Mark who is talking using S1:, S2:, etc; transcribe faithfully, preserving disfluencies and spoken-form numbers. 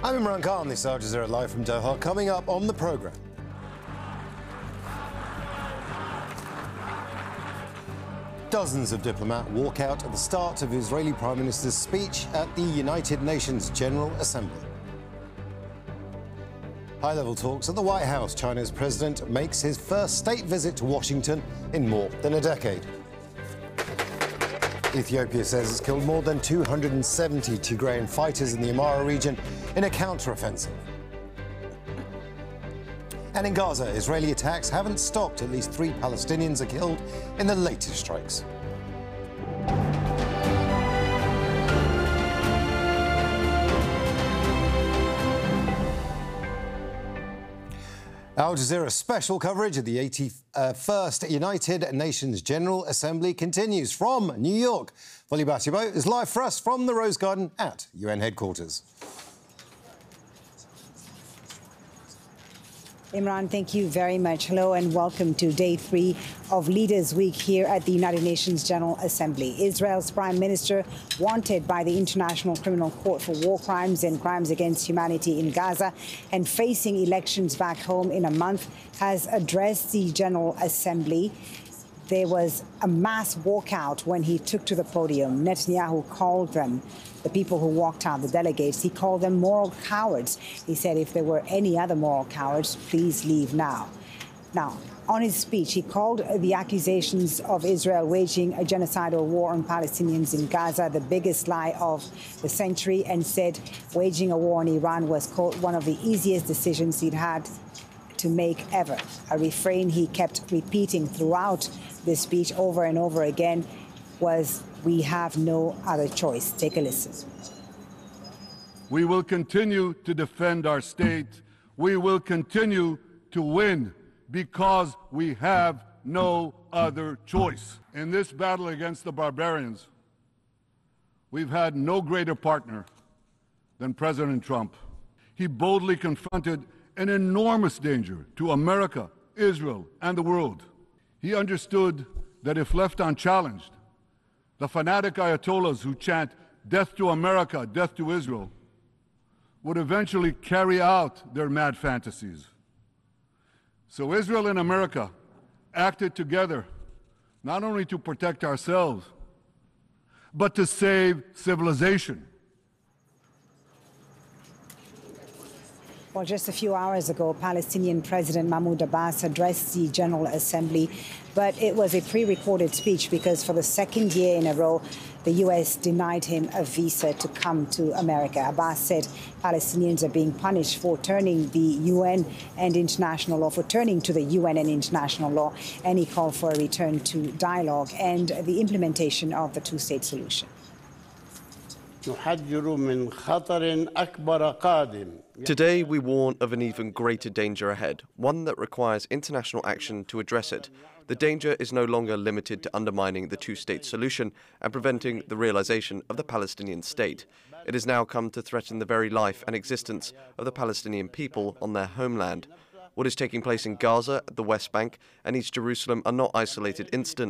S1: I'm Imran Khan, this is Al Jazeera live from Doha. Coming up on the programme. Dozens of diplomats walk out at the start of Israeli Prime Minister's speech at the United Nations General Assembly. High-level talks at the White House. China's president makes his first state visit to Washington in more than a decade. Ethiopia says it's killed more than two hundred seventy Tigrayan fighters in the Amara region in a counter-offensive. And in Gaza, Israeli attacks haven't stopped. At least three Palestinians are killed in the latest strikes. Al Jazeera special coverage of the eighty-first United Nations General Assembly continues from New York. Voli Batibo is live for us from the Rose Garden at U N headquarters.
S2: Imran, thank you very much. Hello and welcome to day three of Leaders Week here at the United Nations General Assembly. Israel's Prime Minister, wanted by the International Criminal Court for war crimes and crimes against humanity in Gaza and facing elections back home in a month, has addressed the General Assembly. There was a mass walkout when he took to the podium. Netanyahu called them, the people who walked out, the delegates, he called them moral cowards. He said if there were any other moral cowards, please leave now. Now, on his speech, he called the accusations of Israel waging a genocidal war on Palestinians in Gaza the biggest lie of the century, and said waging a war on Iran was, quote, one of the easiest decisions he'd had to make ever. A refrain he kept repeating throughout this speech over and over again was, "We have no other choice." Take a listen.
S3: We will continue to defend our state. We will continue to win because we have no other choice. In this battle against the barbarians, we've had no greater partner than President Trump. He boldly confronted an enormous danger to America, Israel, and the world. He understood that if left unchallenged, the fanatic Ayatollahs who chant death to America, death to Israel, would eventually carry out their mad fantasies. So Israel and America acted together, not only to protect ourselves, but to save civilization.
S2: Well, just a few hours ago, Palestinian President Mahmoud Abbas addressed the General Assembly, but it was a pre-recorded speech because for the second year in a row, the U S denied him a visa to come to America. Abbas said Palestinians are being punished for turning the U N and international law, for turning to the U N and international law, and he called for a return to dialogue and the implementation of the two-state solution.
S4: Today, we warn of an even greater danger ahead, one that requires international action to address it. The danger is no longer limited to undermining the two-state solution and preventing the realization of the Palestinian state. It has now come to threaten the very life and existence of the Palestinian people on their homeland. What is taking place in Gaza, the West Bank, and East Jerusalem are not isolated incidents.